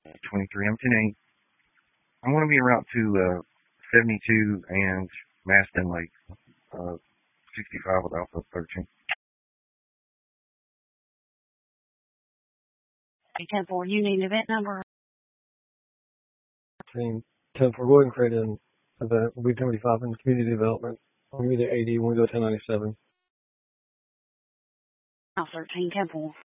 23. I'm 10-8. I'm going to be en route to 72 and Maston Lake, 65 with Alpha 13. 10-4, you need event number. 10-4, go ahead and create an event. We'll be 75 in community development. I'll give you the AD when we go 1097. Alpha 13, 10-4.